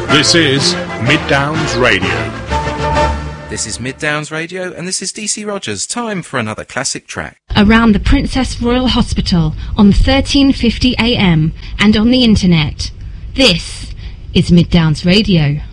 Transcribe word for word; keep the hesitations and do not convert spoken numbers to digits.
This is Mid Downs Radio. This is Mid Downs Radio, and this is D C Rogers. Time for another classic track. Around the Princess Royal Hospital on thirteen fifty A M and on the internet. This is Mid Downs Radio.